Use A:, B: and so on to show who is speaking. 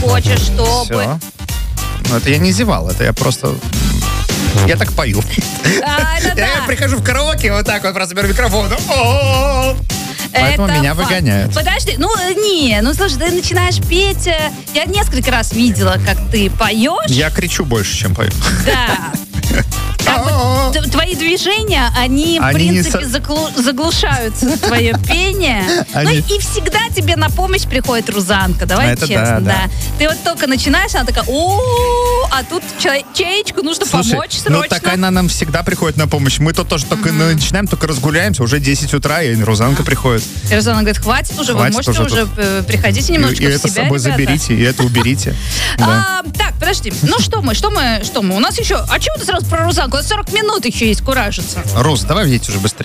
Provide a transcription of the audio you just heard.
A: хочешь, чтобы...
B: Все. Ну, это я не зевал, это я просто... Я так пою. Я прихожу в караоке, вот так вот просто беру микрофон. Поэтому меня выгоняют.
A: Подожди, слушай, ты начинаешь петь. Я несколько раз видела, как ты поешь.
B: Я кричу больше, чем пою.
A: Да. Твои движения, они в принципе, заглушают твое пение. И всегда тебе на помощь приходит Рузанка, давай честно. Да. Ты вот только начинаешь, она такая, а тут чаечку нужно помочь срочно.
B: Ну так она нам всегда приходит на помощь. Мы тут тоже только начинаем, только разгуляемся, уже 10 утра, и Рузанка приходит.
A: И Рузанка говорит, хватит уже, вы можете уже приходите немножечко в себя,
B: это с собой заберите, и это уберите.
A: Так, подожди, что мы? У нас еще... А чего ты сразу про Рузанку? У нас 40 минут еще есть куражиться.
B: Рус, давай едь уже быстрее.